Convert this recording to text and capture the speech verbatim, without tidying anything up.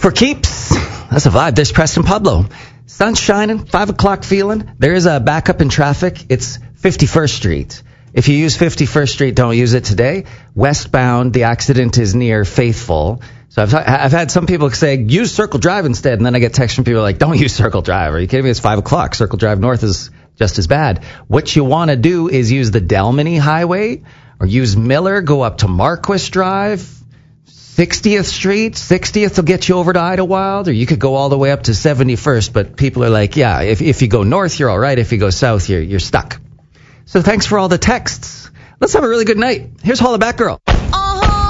For keeps, that's a vibe. There's Preston Pablo. Sun's shining, five o'clock feeling. There is a backup in traffic. It's fifty-first Street. If you use fifty-first Street, don't use it today. Westbound, the accident is near Faithful. So I've, I've had some people say, use Circle Drive instead, and then I get texts from people like, don't use Circle Drive. Are you kidding me? It's five o'clock. Circle Drive North is just as bad. What you want to do is use the Delmany Highway or use Miller, go up to Marquis Drive, sixtieth Street. sixtieth will get you over to Idlewild, or you could go all the way up to seventy-first, but people are like, yeah, if, if you go north, you're all right. If you go south, you're, you're stuck. So thanks for all the texts. Let's have a really good night. Here's Holla Back Girl.